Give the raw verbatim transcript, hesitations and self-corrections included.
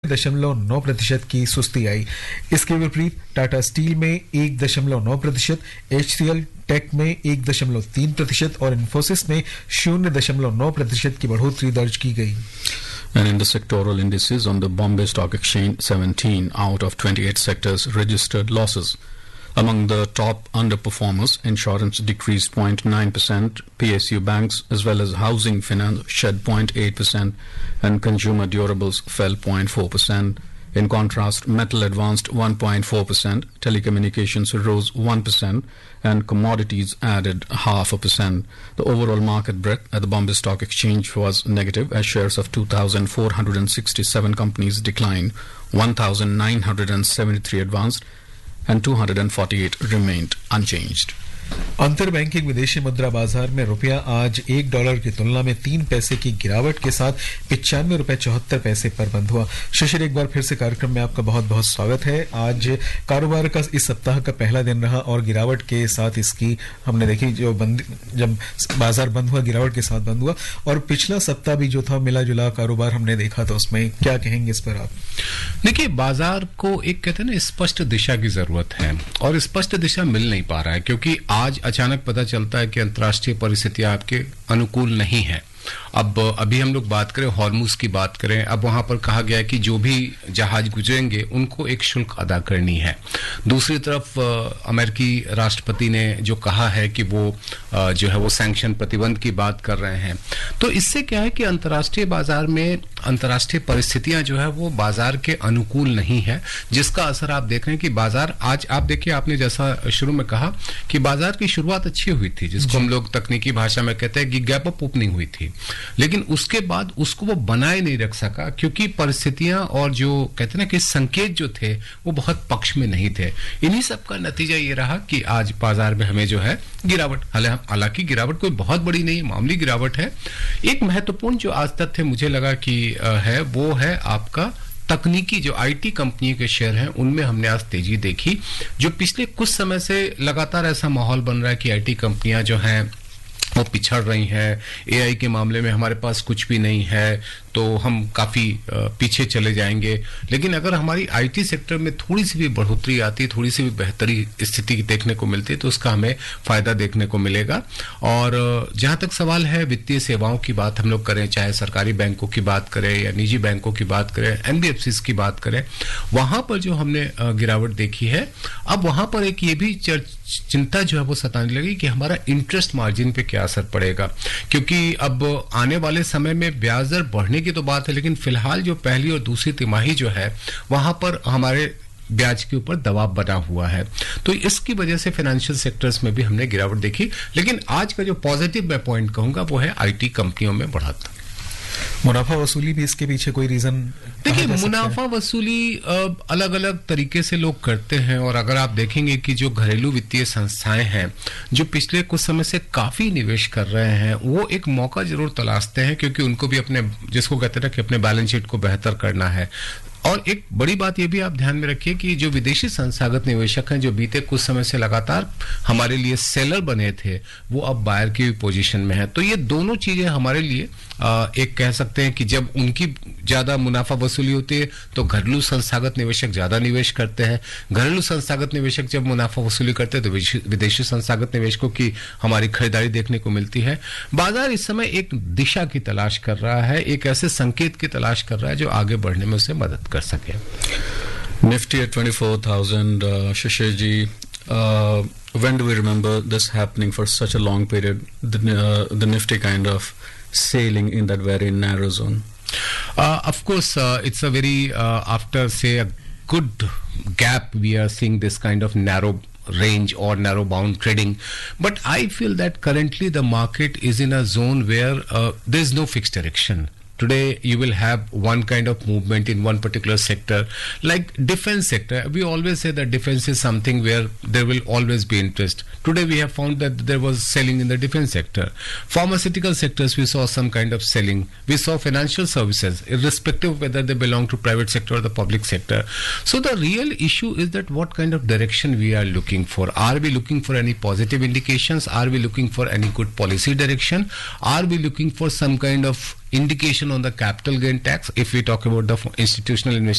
दशमलव नौ प्रतिशत की सुस्ती आई। इसके विपरीत टाटा स्टील में एक दशमलव नौ प्रतिशत, एचसीएल टेक में एक दशमलव तीन प्रतिशत और इन्फोसिस में शून्य दशमलव नौ प्रतिशत की बढ़ोतरी दर्ज की गई। And in the sectoral indices on the Bombay Stock Exchange, seventeen out of twenty-eight sectors registered losses. Among the top underperformers, insurance decreased zero point nine percent, P S U banks as well as housing finance shed zero point eight percent, and consumer durables fell zero point four percent. In contrast, metal advanced one point four percent, telecommunications rose one percent, and commodities added half a percent. The overall market breadth at the Bombay Stock Exchange was negative as shares of two thousand four hundred sixty-seven companies declined, one thousand nine hundred seventy-three advanced, and two hundred forty-eight remained unchanged. अंतर banking विदेशी मुद्रा बाजार में रुपया आज एक dollar की तुलना में तीन पैसे की गिरावट के साथ पिचानवे रुपए चौहत्तर पैसे पर बंद हुआ। शिशिर, एक बार फिर से कार्यक्रम में आपका बहुत बहुत स्वागत है। आज कारोबार का इस सप्ताह का पहला दिन रहा और गिरावट के साथ इसकी हमने देखी, जो बंद जब बाजार बंद हुआ गिरावट के साथ बंद हुआ, और पिछला सप्ताह भी जो था मिला जुला कारोबार हमने देखा, तो उसमें क्या कहेंगे इस पर आप? देखिए, बाजार को एक कहते हैं ना स्पष्ट दिशा की जरूरत है और स्पष्ट दिशा मिल नहीं पा रहा है, क्योंकि आज अचानक पता चलता है कि अंतर्राष्ट्रीय परिस्थितियां आपके अनुकूल नहीं है। अब अभी हम लोग बात करें हॉर्मुज की बात करें, अब वहां पर कहा गया है कि जो भी जहाज गुजरेंगे उनको एक शुल्क अदा करनी है। दूसरी तरफ अमेरिकी राष्ट्रपति ने जो कहा है कि वो जो है वो सैंक्शन प्रतिबंध की बात कर रहे हैं। तो इससे क्या है कि अंतर्राष्ट्रीय बाजार में अंतर्राष्ट्रीय परिस्थितियां जो है वो बाजार के अनुकूल नहीं है, जिसका असर आप देख रहे हैं कि बाजार आज आप देखिए, आपने जैसा शुरू में कहा कि बाजार की शुरुआत अच्छी हुई थी, जिसको हम लोग तकनीकी भाषा में कहते हैं कि गैप अप ओपनिंग हुई थी, लेकिन उसके बाद उसको वो बनाए नहीं रख सका, क्योंकि परिस्थितियां और जो कहते हैं ना कि संकेत जो थे वो बहुत पक्ष में नहीं थे। इन्हीं सब का नतीजा ये रहा कि आज बाजार में हमें जो है गिरावट, हालांकि गिरावट कोई बहुत बड़ी नहीं, मामूली गिरावट है। एक महत्वपूर्ण जो आज तथ्य मुझे लगा कि है वो है आपका तकनीकी जो आईटी कंपनी के शेयर हैं उनमें हमने आज तेजी देखी। जो पिछले कुछ समय से लगातार ऐसा माहौल बन रहा है कि आईटी कंपनियां जो हैं वो पिछड़ रही हैं, एआई के मामले में हमारे पास कुछ भी नहीं है तो हम काफी पीछे चले जाएंगे। लेकिन अगर हमारी आईटी सेक्टर में थोड़ी सी भी बढ़ोतरी आती है, थोड़ी सी भी बेहतरी स्थिति देखने को मिलती है, तो उसका हमें फायदा देखने को मिलेगा। और जहां तक सवाल है वित्तीय सेवाओं की बात हम लोग करें, चाहे सरकारी बैंकों की बात करें या निजी बैंकों की बात करें, एनबीएफसी की बात करें, वहां पर जो हमने गिरावट देखी है, अब वहां पर एक ये भी चिंता जो है वो सताने लगी कि हमारा इंटरेस्ट मार्जिन पे क्या असर पड़ेगा, क्योंकि अब आने वाले समय में ब्याज दर बढ़ने की तो बात है, लेकिन फिलहाल जो पहली और दूसरी तिमाही जो है वहां पर हमारे ब्याज के ऊपर दबाव बना हुआ है। तो इसकी वजह से फाइनेंशियल सेक्टर्स में भी हमने गिरावट देखी। लेकिन आज का जो पॉजिटिव मैं पॉइंट कहूंगा वो है आईटी कंपनियों में बढ़त। मुनाफा वसूली भी इसके पीछे कोई रीजन? देखिए, मुनाफा वसूली अलग अलग तरीके से लोग करते हैं, और अगर आप देखेंगे कि जो घरेलू वित्तीय संस्थाएं हैं जो पिछले कुछ समय से काफी निवेश कर रहे हैं, वो एक मौका जरूर तलाशते हैं, क्योंकि उनको भी अपने, जिसको कहते हैं कि अपने बैलेंस शीट को बेहतर करना है। और एक बड़ी बात ये भी आप ध्यान में रखिए कि जो विदेशी संस्थागत निवेशक हैं जो बीते कुछ समय से लगातार हमारे लिए सेलर बने थे, वो अब बायर की पोजीशन में है। तो ये दोनों चीजें हमारे लिए आ, एक कह सकते हैं कि जब उनकी ज्यादा मुनाफा वसूली होती है तो घरेलू संस्थागत निवेशक ज्यादा निवेश करते हैं, घरेलू संस्थागत निवेशक जब मुनाफा वसूली करते हैं तो विदेशी संस्थागत निवेशकों की हमारी खरीदारी देखने को मिलती है। बाजार इस समय एक दिशा की तलाश कर रहा है, एक ऐसे संकेत की तलाश कर रहा है जो आगे बढ़ने में उसे मदद कर सके। Nifty at twenty-four thousand, uh, Shishir ji, uh, when do we remember this happening for such a long period, the, uh, the Nifty kind of sailing in that very narrow zone? Uh, of course, uh, it's a very, uh, after say a good gap, we are seeing this kind of narrow range or narrow bound trading. But I feel that currently the market is in a zone where uh, there is no fixed direction. Today you will have one kind of movement in one particular sector, like defense sector. We always say that defense is something where there will always be interest. Today we have found that there was selling in the defense sector. Pharmaceutical sectors, we saw some kind of selling. We saw financial services, irrespective of whether they belong to private sector or the public sector. So the real issue is that what kind of direction we are looking for. Are we looking for any positive indications? Are we looking for any good policy direction? Are we looking for some kind of indication on the capital gain tax if we talk about the institutional investment?